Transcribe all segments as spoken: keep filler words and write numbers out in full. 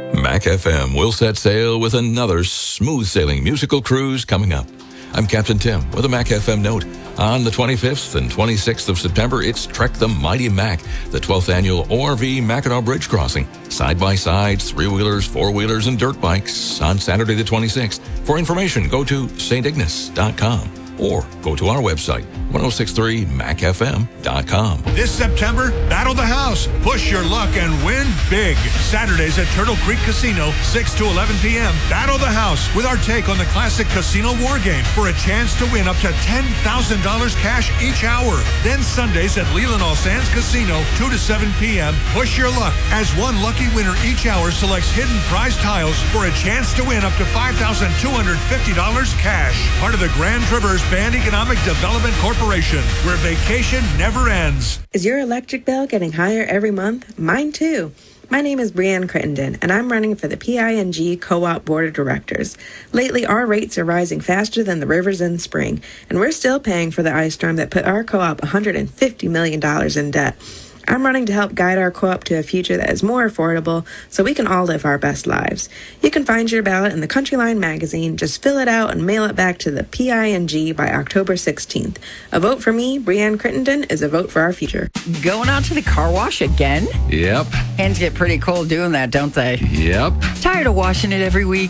Mac F M will set sail with another smooth-sailing musical cruise coming up. I'm Captain Tim with a Mac F M note. On the twenty-fifth and twenty-sixth of September, it's Trek the Mighty Mac, the twelfth annual O R V Mackinac Bridge Crossing. Side-by-sides, three-wheelers, four-wheelers, and dirt bikes on Saturday the twenty-sixth. For information, go to s t ignace dot com or go to our website, ten sixty-three mac f m dot com. This September, battle the house, push your luck, and win big. Saturdays at Turtle Creek Casino, six to eleven p.m. Battle the house with our take on the classic casino war game for a chance to win up to ten thousand dollars cash each hour. Then Sundays at Leland All Sands Casino, two to seven p.m. Push your luck as one lucky winner each hour selects hidden prize tiles for a chance to win up to five thousand two hundred fifty dollars cash. Part of the Grand Traverse Band Economic Development Corporation, where vacation never ends. Is your electric bill getting higher every month? Mine too. My name is Brianne Crittenden, and I'm running for the P I N G Co-op Board of Directors. Lately, our rates are rising faster than the rivers in spring, and we're still paying for the ice storm that put our co-op one hundred fifty million dollars in debt. I'm running to help guide our co-op to a future that is more affordable so we can all live our best lives. You can find your ballot in the Countryline magazine. Just fill it out and mail it back to the P I N G by October sixteenth. A vote for me, Brianne Crittenden, is a vote for our future. Going out to the car wash again? Yep. Hands get pretty cold doing that, don't they? Yep. Tired of washing it every week?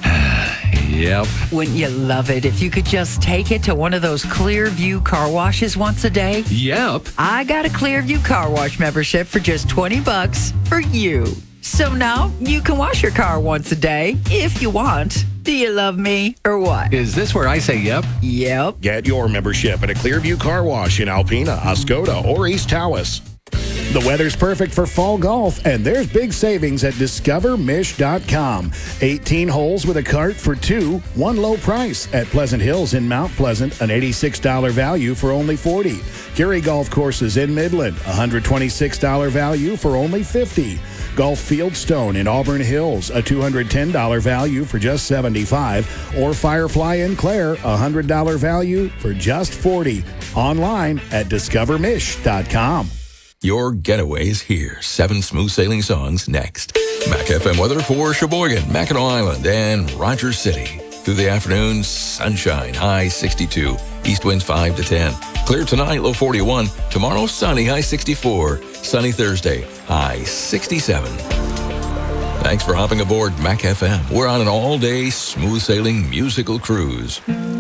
Yep. Wouldn't you love it if you could just take it to one of those Clearview car washes once a day? Yep. I got a Clearview car wash membership for just twenty bucks for you. So now you can wash your car once a day if you want. Do you love me or what? Is this where I say yep? Yep. Get your membership at a Clearview Car Wash in Alpena, Oscoda, or East Tawas. The weather's perfect for fall golf, and there's big savings at discover mish dot com. eighteen holes with a cart for two, one low price at Pleasant Hills in Mount Pleasant, an eighty-six dollars value for only forty dollars. Gary Golf Courses in Midland, one hundred twenty-six dollars value for only fifty dollars. Golf Fieldstone in Auburn Hills, a two hundred ten dollars value for just seventy-five dollars. Or Firefly in Clare, a one hundred dollars value for just forty dollars. Online at discover mish dot com. Your getaway's here. Seven smooth sailing songs next. Mac F M weather for Sheboygan, Mackinac Island, and Rogers City. Through the afternoon, sunshine, high sixty-two. East winds five to ten. Clear tonight, low forty-one. Tomorrow, sunny, high sixty-four. Sunny Thursday, high sixty-seven. Thanks for hopping aboard Mac F M. We're on an all-day smooth sailing musical cruise.